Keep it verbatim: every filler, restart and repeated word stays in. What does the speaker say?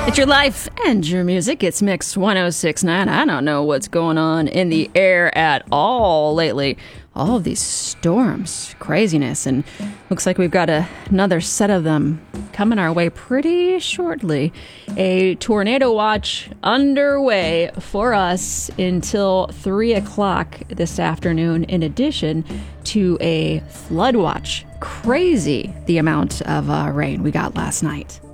It's your life and your music. It's Mix one oh six point nine. I don't know what's going on in the air at all lately. All of these storms, craziness, and looks like we've got a, another set of them coming our way pretty shortly. A tornado watch underway for us until three o'clock this afternoon, in addition to a flood watch. Crazy the amount of uh, rain we got last night.